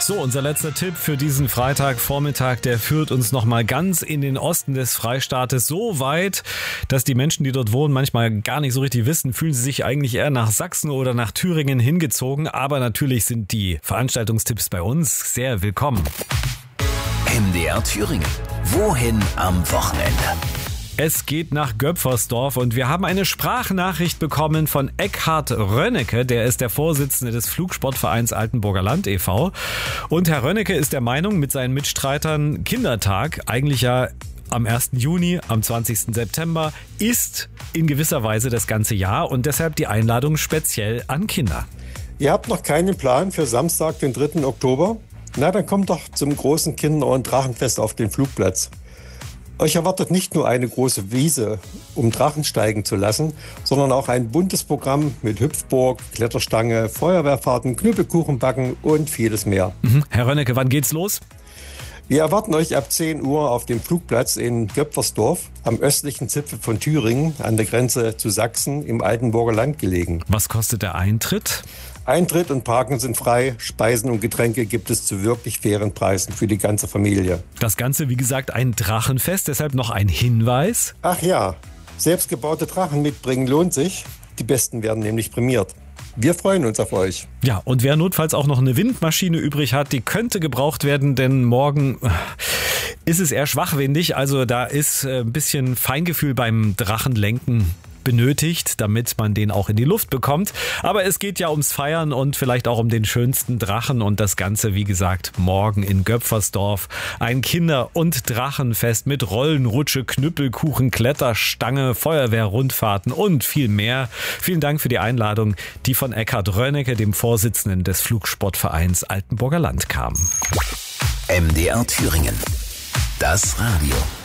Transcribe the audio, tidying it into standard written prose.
So, unser letzter Tipp für diesen Freitagvormittag, der führt uns nochmal ganz in den Osten des Freistaates. So weit, dass die Menschen, die dort wohnen, manchmal gar nicht so richtig wissen, fühlen sie sich eigentlich eher nach Sachsen oder nach Thüringen hingezogen. Aber natürlich sind die Veranstaltungstipps bei uns sehr willkommen. MDR Thüringen. Wohin am Wochenende? Es geht nach Göpfersdorf und wir haben eine Sprachnachricht bekommen von Eckhard Rönnecke, der ist der Vorsitzende des Flugsportvereins Altenburger Land e.V. Und Herr Rönnecke ist der Meinung, mit seinen Mitstreitern Kindertag, eigentlich ja am 1. Juni, am 20. September, ist in gewisser Weise das ganze Jahr und deshalb die Einladung speziell an Kinder. Ihr habt noch keinen Plan für Samstag, den 3. Oktober? Na, dann kommt doch zum großen Kinder- und Drachenfest auf den Flugplatz. Euch erwartet nicht nur eine große Wiese, um Drachen steigen zu lassen, sondern auch ein buntes Programm mit Hüpfburg, Kletterstange, Feuerwehrfahrten, Knüppelkuchenbacken und vieles mehr. Herr Rönnecke, wann geht's los? Wir erwarten euch ab 10 Uhr auf dem Flugplatz in Göpfersdorf, am östlichen Zipfel von Thüringen, an der Grenze zu Sachsen, im Altenburger Land gelegen. Was kostet der Eintritt? Eintritt und Parken sind frei, Speisen und Getränke gibt es zu wirklich fairen Preisen für die ganze Familie. Das Ganze, wie gesagt, ein Drachenfest, deshalb noch ein Hinweis. Ach ja, selbstgebaute Drachen mitbringen lohnt sich. Die Besten werden nämlich prämiert. Wir freuen uns auf euch. Ja, und wer notfalls auch noch eine Windmaschine übrig hat, die könnte gebraucht werden, denn morgen ist es eher schwachwindig. Also da ist ein bisschen Feingefühl beim Drachenlenken benötigt, damit man den auch in die Luft bekommt. Aber es geht ja ums Feiern und vielleicht auch um den schönsten Drachen und das Ganze, wie gesagt, morgen in Göpfersdorf. Ein Kinder- und Drachenfest mit Rollen, Rutsche, Knüppelkuchen, Kletterstange, Feuerwehrrundfahrten und viel mehr. Vielen Dank für die Einladung, die von Eckhard Rönnecke, dem Vorsitzenden des Flugsportvereins Altenburger Land, kam. MDR Thüringen. Das Radio.